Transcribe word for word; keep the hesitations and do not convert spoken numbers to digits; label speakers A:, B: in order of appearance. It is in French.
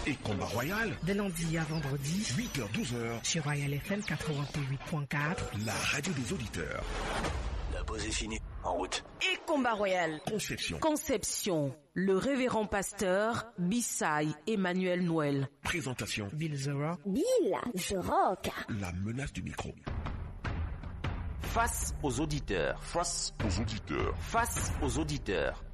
A: et Combat Royal.
B: De lundi à vendredi,
A: huit heures douze heures.
B: Sur Royal F M quatre-vingt-huit point quatre.
A: La radio des auditeurs.
C: La pause est finie. En route.
D: Et Combat Royal.
A: Conception.
D: Conception. Le révérend pasteur Bissai Emmanuel Noël.
A: Présentation.
B: Bill The Rock.
E: Bill The Rock.
A: La menace du micro.
C: Face aux auditeurs.
A: Face aux auditeurs.
C: Face aux auditeurs.